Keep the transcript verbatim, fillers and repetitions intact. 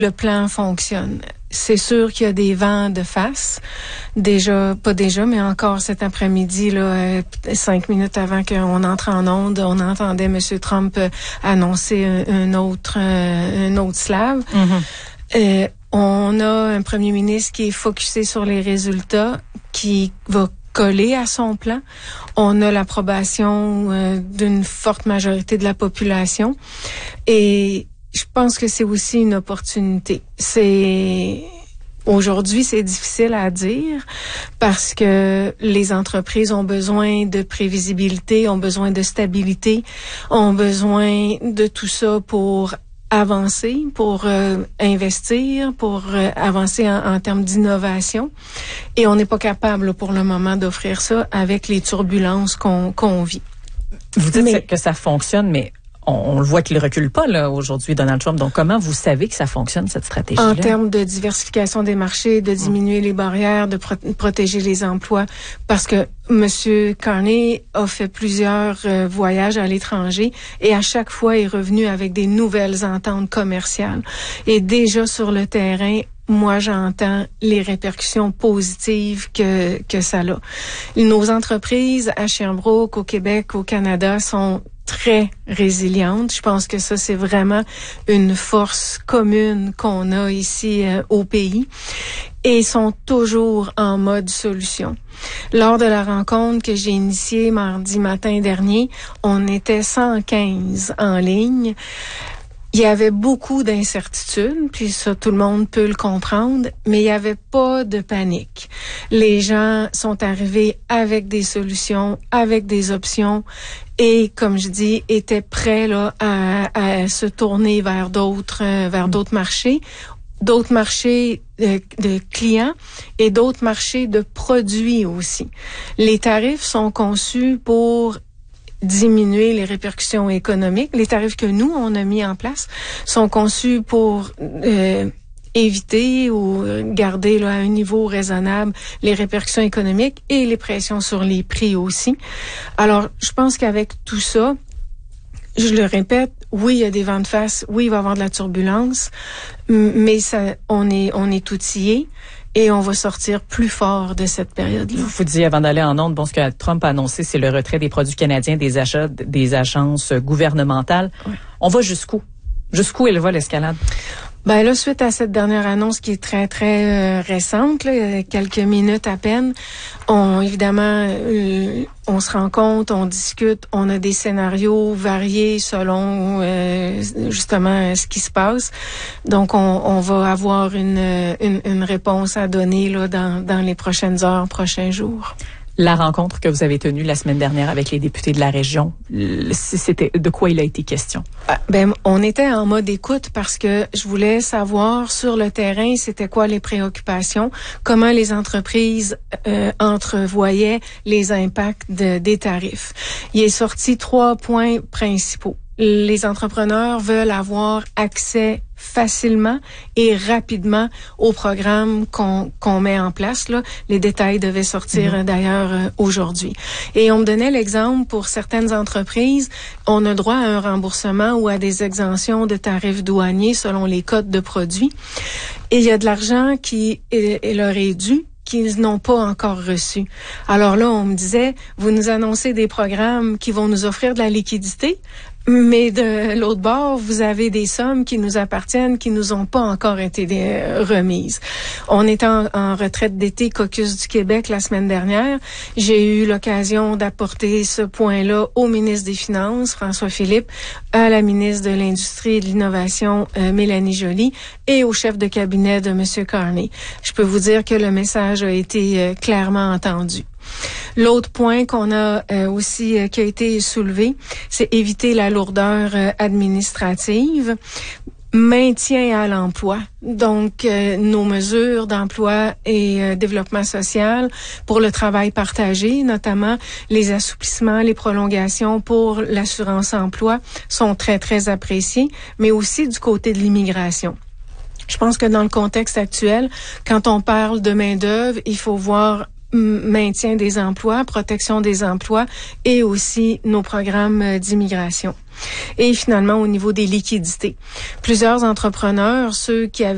le plan fonctionne. C'est sûr qu'il y a des vents de face. Déjà, pas déjà, mais encore cet après-midi, là, euh, cinq minutes avant qu'on entre en onde, on entendait M. Trump euh, annoncer un, un autre, euh, un autre slave. Mm-hmm. Euh, on a un premier ministre qui est focusé sur les résultats, qui va coller à son plan. On a l'approbation euh, d'une forte majorité de la population. Et je pense que c'est aussi une opportunité. C'est aujourd'hui, c'est difficile à dire parce que les entreprises ont besoin de prévisibilité, ont besoin de stabilité, ont besoin de tout ça pour avancer, pour euh, investir, pour euh, avancer en, en termes d'innovation. Et on n'est pas capable là, pour le moment d'offrir ça avec les turbulences qu'on, qu'on vit. Vous dites mais, que ça fonctionne, mais on, on le voit qu'il ne recule pas là aujourd'hui, Donald Trump. Donc, comment vous savez que ça fonctionne, cette stratégie-là? En termes de diversification des marchés, de diminuer mmh. les barrières, de pro- protéger les emplois, parce que M. Carney a fait plusieurs euh, voyages à l'étranger et à chaque fois est revenu avec des nouvelles ententes commerciales. Et déjà sur le terrain, moi, j'entends les répercussions positives que que ça a. Nos entreprises à Sherbrooke, au Québec, au Canada sont très résilientes. Je pense que ça, c'est vraiment une force commune qu'on a ici euh, au pays et sont toujours en mode solution. Lors de la rencontre que j'ai initiée mardi matin dernier, on était cent quinze en ligne. Il y avait beaucoup d'incertitudes, puis ça, tout le monde peut le comprendre, mais il n'y avait pas de panique. Les gens sont arrivés avec des solutions, avec des options, et comme je dis, étaient prêts là à, à se tourner vers d'autres, euh, vers d'autres marchés, d'autres marchés de, de clients et d'autres marchés de produits aussi. Les tarifs sont conçus pour diminuer les répercussions économiques. Les tarifs que nous, on a mis en place sont conçus pour euh, éviter ou garder là, à un niveau raisonnable les répercussions économiques et les pressions sur les prix aussi. Alors, je pense qu'avec tout ça, je le répète, oui, il y a des vents de face, oui, il va y avoir de la turbulence, mais ça, on est, on est outillés. Et on va sortir plus fort de cette période-là. Vous vous disiez avant d'aller en onde, bon, ce que Trump a annoncé, c'est le retrait des produits canadiens des achats des agences gouvernementales. Ouais. On va jusqu'où? Jusqu'où elle va, l'escalade? Ben là, suite à cette dernière annonce qui est très, très euh, récente, là, quelques minutes à peine, on évidemment, euh, on se rend compte, on discute, on a des scénarios variés selon euh, justement ce qui se passe. Donc, on, on va avoir une, une, une réponse à donner là dans, dans les prochaines heures, prochains jours. La rencontre que vous avez tenue la semaine dernière avec les députés de la région, c'était de quoi il a été question? Ben, on était en mode écoute parce que je voulais savoir sur le terrain c'était quoi les préoccupations, comment les entreprises euh, entrevoyaient les impacts de, des tarifs. Il est sorti trois points principaux. Les entrepreneurs veulent avoir accès facilement et rapidement au programme qu'on, qu'on met en place. Là. Les détails devaient sortir mmh. d'ailleurs euh, aujourd'hui. Et on me donnait l'exemple pour certaines entreprises, on a droit à un remboursement ou à des exemptions de tarifs douaniers selon les codes de produits. Et il y a de l'argent qui est, est leur est dû qu'ils n'ont pas encore reçu. Alors là, on me disait, vous nous annoncez des programmes qui vont nous offrir de la liquidité, mais de l'autre bord, vous avez des sommes qui nous appartiennent, qui nous ont pas encore été euh, remises. On était en, en retraite d'été Caucus du Québec la semaine dernière. J'ai eu l'occasion d'apporter ce point-là au ministre des Finances, François Philippe, à la ministre de l'Industrie et de l'Innovation, euh, Mélanie Joly, et au chef de cabinet de M. Carney. Je peux vous dire que le message a été euh, clairement entendu. L'autre point qu'on a euh, aussi euh, qui a été soulevé, c'est éviter la lourdeur euh, administrative, maintien à l'emploi. Donc, euh, nos mesures d'emploi et euh, développement social pour le travail partagé, notamment les assouplissements, les prolongations pour l'assurance emploi sont très, très appréciés, mais aussi du côté de l'immigration. Je pense que dans le contexte actuel, quand on parle de main-d'œuvre, il faut voir maintien des emplois, protection des emplois et aussi nos programmes d'immigration. Et finalement, au niveau des liquidités. Plusieurs entrepreneurs, ceux qui avaient